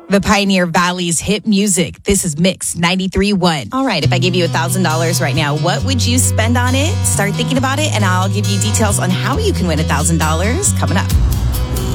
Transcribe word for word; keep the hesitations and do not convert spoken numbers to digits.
The Pioneer Valley's hit music. This is Mix ninety-three point one. All right, if I give you one thousand dollars right now, what would you spend on it? Start thinking about it, and I'll give you details on how you can win one thousand dollars coming up.